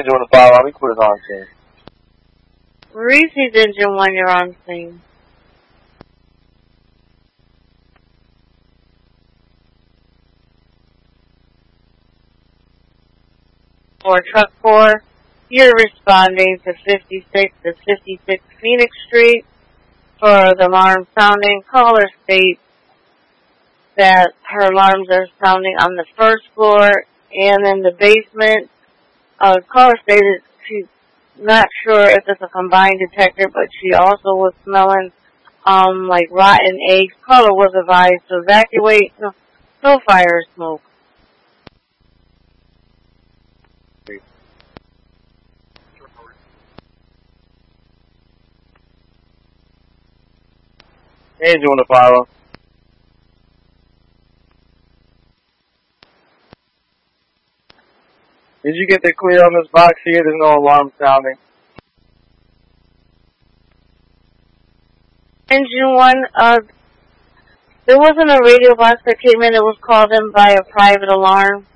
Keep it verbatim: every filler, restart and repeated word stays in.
engine on the fire alarm, equal is on scene. Reese's engine one, you're on scene. For truck four, you're responding to fifty-six to fifty-six Phoenix Street for the alarm sounding. Caller states that her alarms are sounding on the first floor and in the basement. Uh, caller stated she's not sure if it's a combined detector, but she also was smelling um like rotten eggs. Caller was advised to evacuate. No, no fire or smoke. Engine on the fire alarm. Did you get the clear on this box here? There's no alarm sounding. Engine one, uh, there wasn't a radio box that came in. It was called in by a private alarm.